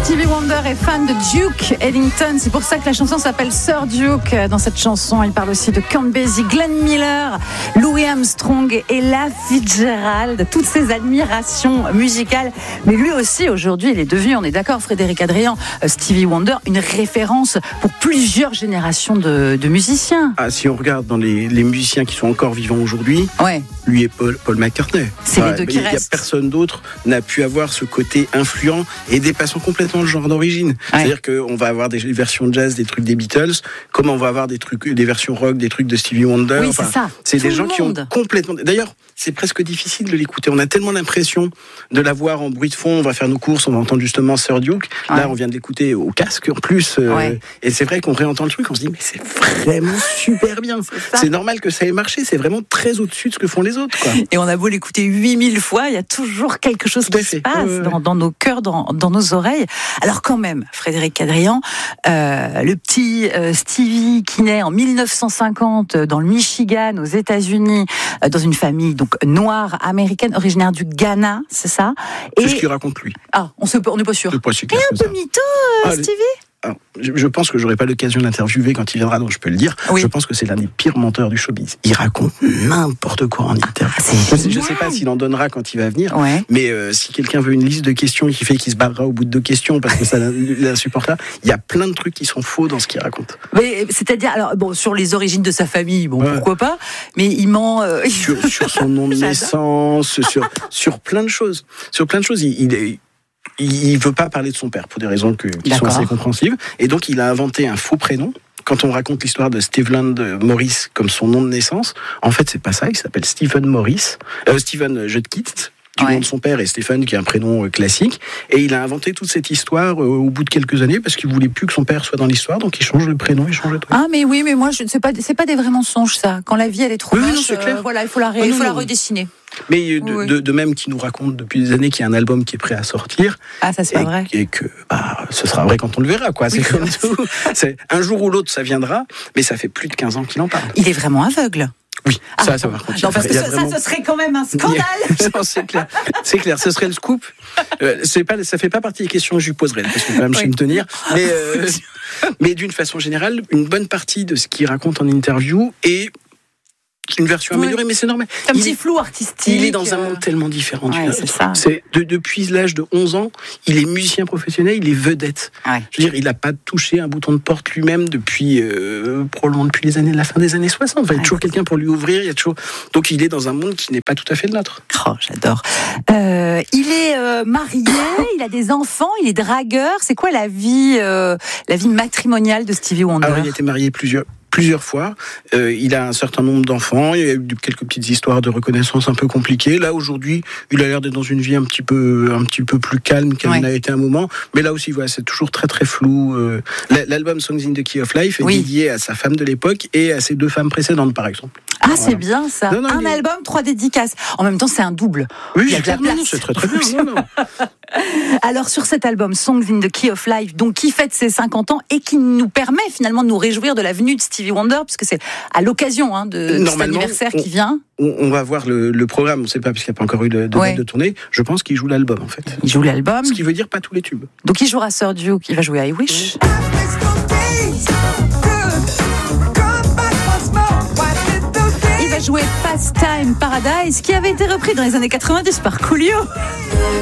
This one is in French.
Stevie Wonder est fan de Duke Ellington. C'est pour ça que la chanson s'appelle Sir Duke. Dans cette chanson, il parle aussi de Count Basie, Glenn Miller, Louis Armstrong et Ella Fitzgerald. Toutes ces admirations musicales. Mais lui aussi, aujourd'hui, il est devenu, on est d'accord, Frédéric Adrian, Stevie Wonder, une référence pour plusieurs générations de musiciens. Ah, si on regarde dans les musiciens qui sont encore vivants aujourd'hui, lui et Paul McCartney. C'est les deux qui restent. Il n'y a personne d'autre n'a pu avoir ce côté influent et dépassant complètement le genre d'origine. C'est-à-dire qu'on va avoir des versions jazz, des trucs des Beatles, comme on va avoir des versions rock, des trucs de Stevie Wonder. Oui, c'est ça. C'est des gens qui ont complètement... D'ailleurs, c'est presque difficile de l'écouter. On a tellement l'impression de la voir en bruit de fond. On va faire nos courses, on va entendre justement Sir Duke. Là, on vient de l'écouter au casque en plus. Et c'est vrai qu'on réentend le truc, on se dit, mais c'est vraiment super bien. C'est normal que ça ait marché. C'est vraiment très au-dessus de ce que font les autres, quoi. Et on a beau l'écouter 8000 fois, il y a toujours quelque chose qui se passe dans nos cœurs, dans nos oreilles. Alors quand même, Frédéric Adrian, le petit Stevie qui naît en 1950 dans le Michigan, aux États-Unis, dans une famille donc noire américaine, originaire du Ghana, c'est ça. C'est ce qu'il raconte lui. Ah, on n'est pas sûr. C'est pas si clair Et un peu mytho, Stevie. Alors, je pense que j'aurai pas l'occasion d'interviewer quand il viendra, donc je peux le dire. Je pense que c'est l'un des pires menteurs du showbiz. Il raconte n'importe quoi en interview. Je sais pas s'il en donnera quand il va venir, mais si quelqu'un veut une liste de questions qui fait qu'il se barrera au bout de 2 questions parce que ça l'insupporte là, il y a plein de trucs qui sont faux dans ce qu'il raconte. Mais c'est-à-dire, alors bon, sur les origines de sa famille, pourquoi pas, mais il ment sur son nom de naissance, sur plein de choses. Sur plein de choses, il veut pas parler de son père pour des raisons qui sont assez compréhensibles, et donc il a inventé un faux prénom. Quand on raconte l'histoire de Stephen Morris comme son nom de naissance, en fait c'est pas ça, il s'appelle Stephen Morris, Stephen Judkins, du nom de son père, et Stephen qui est un prénom classique, et il a inventé toute cette histoire au bout de quelques années parce qu'il voulait plus que son père soit dans l'histoire, donc il change le prénom, il change le truc. Ah mais oui, mais moi c'est pas des vrais mensonges ça. Quand la vie elle est trop moche, voilà, il faut la redessiner. Mais de même qui nous raconte depuis des années qu'il y a un album qui est prêt à sortir. Ah, ça c'est pas vrai. Et que ce sera vrai quand on le verra, quoi. C'est comme tout. Un jour ou l'autre, ça viendra, mais ça fait plus de 15 ans qu'il en parle. Il est vraiment aveugle. Oui, ça va continuer. Non, parce que ça, ce serait quand même un scandale. Non, c'est clair, ce serait le scoop. Ça fait pas partie des questions que je lui poserai, parce que quand même je sais me tenir. Mais d'une façon générale, une bonne partie de ce qu'il raconte en interview est une version améliorée, mais c'est normal. Un petit flou artistique. Il est dans un monde tellement différent du nôtre. C'est ça. Depuis l'âge de 11 ans, il est musicien professionnel, il est vedette. Je veux dire, il n'a pas touché un bouton de porte lui-même depuis probablement depuis la fin des années 60. Il y a toujours quelqu'un pour lui ouvrir. Donc il est dans un monde qui n'est pas tout à fait le nôtre. Oh, j'adore. Il est marié, il a des enfants, il est dragueur. C'est quoi la vie matrimoniale de Stevie Wonder? Alors, il a été marié plusieurs fois. Il a un certain nombre d'enfants. Il y a eu quelques petites histoires de reconnaissance un peu compliquées. Là, aujourd'hui, il a l'air d'être dans une vie un petit peu plus calme qu'elle n'a été un moment. Mais là aussi, c'est toujours très très flou. L'album Songs in the Key of Life est dédié à sa femme de l'époque et à ses 2 femmes précédentes, par exemple. Ah, c'est bien ça. Un album, 3 dédicaces. En même temps, c'est un double. Oui, il y a de la place. C'est très très bien. Alors, sur cet album Songs in the Key of Life, donc qui fête ses 50 ans et qui nous permet finalement de nous réjouir de la venue de Stevie Wonder, puisque c'est à l'occasion de cet anniversaire qui vient. On va voir le programme, on ne sait pas, puisqu'il n'y a pas encore eu de date de tournée. Je pense qu'il joue l'album, en fait. Il joue l'album. Ce qui veut dire pas tous les tubes. Donc il jouera Sir Duke, il va jouer I Wish. Il va jouer Pastime Paradise, qui avait été repris dans les années 90 par Coolio.